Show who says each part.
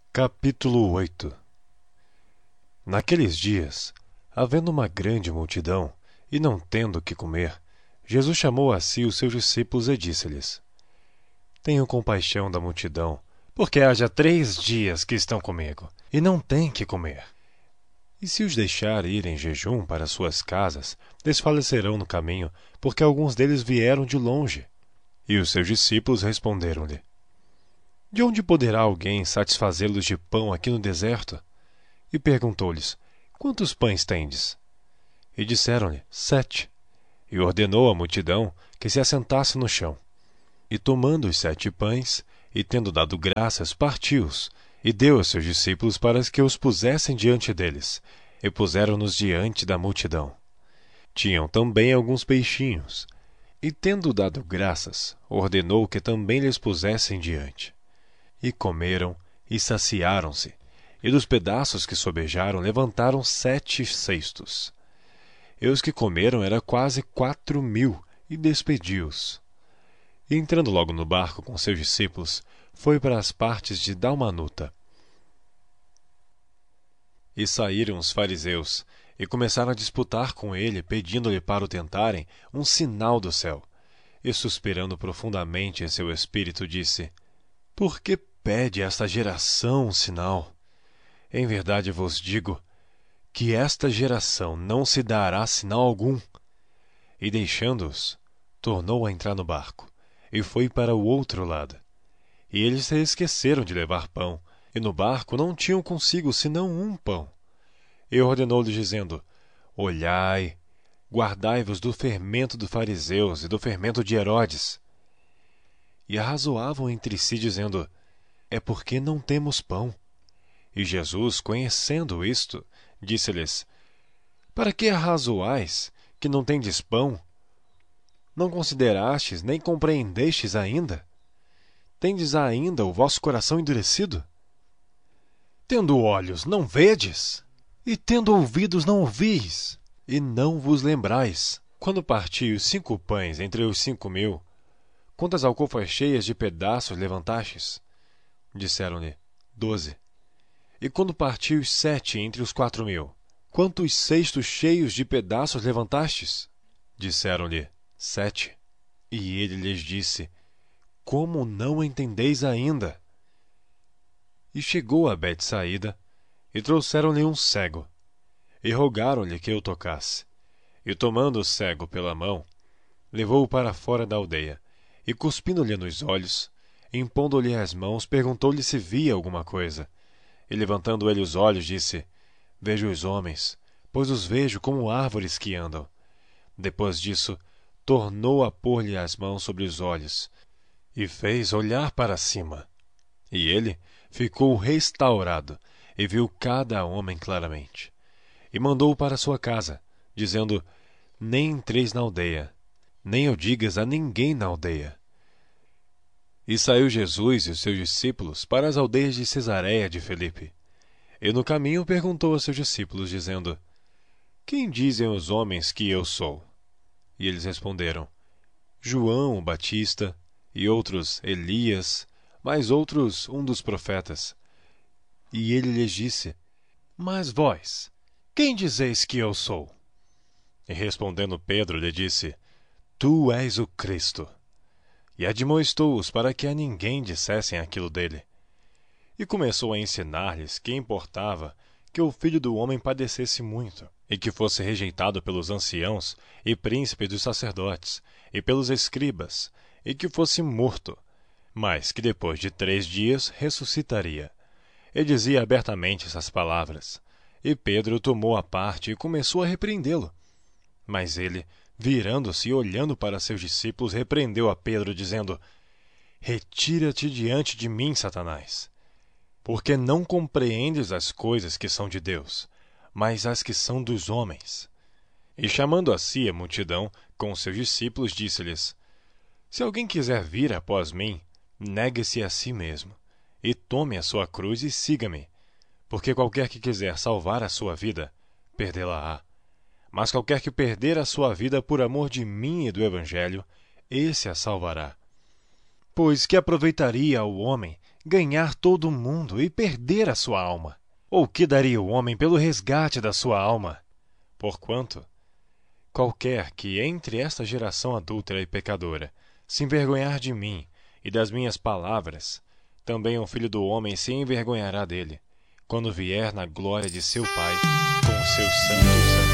Speaker 1: Capítulo 8. Naqueles dias, havendo uma grande multidão, e não tendo o que comer, Jesus chamou a si os seus discípulos e disse-lhes: Tenho compaixão da multidão, porque há já 3 dias que estão comigo, e não têm que comer. E se os deixar ir em jejum para suas casas, desfalecerão no caminho, porque alguns deles vieram de longe. E os seus discípulos responderam-lhe: De onde poderá alguém satisfazê-los de pão aqui no deserto? E perguntou-lhes: Quantos pães tendes? E disseram-lhe: 7. E ordenou à multidão que se assentasse no chão. E tomando os 7 pães, e tendo dado graças, partiu-os, e deu aos seus discípulos para que os pusessem diante deles, e puseram-nos diante da multidão. Tinham também alguns peixinhos, e tendo dado graças, ordenou que também lhes pusessem diante. E comeram, e saciaram-se, e dos pedaços que sobejaram levantaram 7 cestos. E os que comeram era quase 4.000, e despediu-os. E entrando logo no barco com seus discípulos, foi para as partes de Dalmanuta. E saíram os fariseus, e começaram a disputar com ele, pedindo-lhe para o tentarem um sinal do céu. E suspirando profundamente em seu espírito, disse: Por que pede esta geração um sinal? Em verdade vos digo que esta geração não se dará sinal algum. E deixando-os, tornou a entrar no barco, e foi para o outro lado. E eles se esqueceram de levar pão, e no barco não tinham consigo senão um pão. E ordenou-lhes, dizendo: Olhai, guardai-vos do fermento dos fariseus e do fermento de Herodes. E arrazoavam entre si, dizendo: É porque não temos pão. E Jesus, conhecendo isto, disse-lhes: Para que arrazoais, que não tendes pão? Não considerastes, nem compreendestes ainda? Tendes ainda o vosso coração endurecido? Tendo olhos, não vedes? E tendo ouvidos, não ouvis? E não vos lembrais? Quando parti os 5 pães entre os 5.000, quantas alcofas cheias de pedaços levantastes? Disseram-lhe: 12. E quando parti os 7 entre os 4.000, quantos cestos cheios de pedaços levantastes? Disseram-lhe: 7. E ele lhes disse: Como não entendeis ainda? E chegou a Betsaída, e trouxeram-lhe um cego, e rogaram-lhe que o tocasse. E tomando o cego pela mão, levou-o para fora da aldeia, e cuspindo-lhe nos olhos, impondo-lhe as mãos, perguntou-lhe se via alguma coisa. E levantando ele os olhos, disse: Vejo os homens, pois os vejo como árvores que andam. Depois disso, tornou a pôr-lhe as mãos sobre os olhos, e fez olhar para cima. E ele ficou restaurado, e viu cada homem claramente. E mandou-o para sua casa, dizendo: Nem entreis na aldeia, nem o digas a ninguém na aldeia. E saiu Jesus e os seus discípulos para as aldeias de Cesareia de Filipe. E no caminho perguntou aos seus discípulos, dizendo: Quem dizem os homens que eu sou? E eles responderam: João o Batista, e outros Elias, mais outros um dos profetas. E ele lhes disse: Mas vós, quem dizeis que eu sou? E respondendo Pedro lhe disse: Tu és o Cristo. E admoestou-os para que a ninguém dissessem aquilo dele. E começou a ensinar-lhes que importava que o Filho do Homem padecesse muito, e que fosse rejeitado pelos anciãos e príncipes dos sacerdotes, e pelos escribas, e que fosse morto, mas que depois de 3 dias ressuscitaria. E dizia abertamente essas palavras. E Pedro o tomou à parte e começou a repreendê-lo. Mas ele, virando-se e olhando para seus discípulos, repreendeu a Pedro, dizendo: Retira-te diante de mim, Satanás, porque não compreendes as coisas que são de Deus, mas as que são dos homens. E chamando a si a multidão, com seus discípulos, disse-lhes: Se alguém quiser vir após mim, negue-se a si mesmo, e tome a sua cruz e siga-me. Porque qualquer que quiser salvar a sua vida, perdê-la-á. Mas qualquer que perder a sua vida por amor de mim e do Evangelho, esse a salvará. Pois que aproveitaria ao homem ganhar todo o mundo e perder a sua alma? Ou que daria o homem pelo resgate da sua alma? Porquanto, qualquer que entre esta geração adúltera e pecadora se envergonhar de mim e das minhas palavras, também o Filho do Homem se envergonhará dele, quando vier na glória de seu Pai com os seus santos anjos.